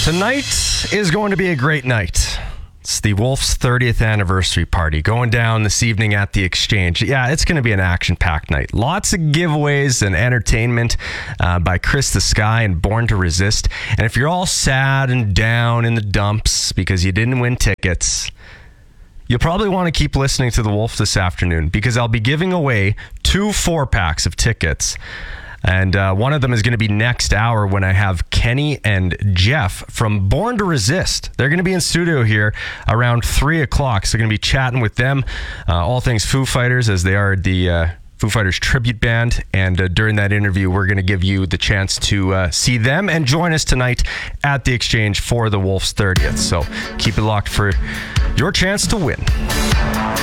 Tonight is going to be a great night. It's the Wolves' 30th anniversary party going down this evening at the Exchange. Yeah, it's going to be an action-packed night. Lots of giveaways and entertainment by Chris the Sky and Born to Resist. And if you're all sad and down in the dumps because you didn't win tickets, you'll probably want to keep listening to The Wolf this afternoon because I'll be giving away 2 4-packs of tickets. And one of them is going to be next hour when I have Kenny and Jeff from Born to Resist. They're going to be in studio here around 3 o'clock. So going to be chatting with them, all things Foo Fighters, as they are the Foo Fighters tribute band. And during that interview, we're going to give you the chance to see them and join us tonight at the Exchange for the Wolves' 30th. So keep it locked for your chance to win.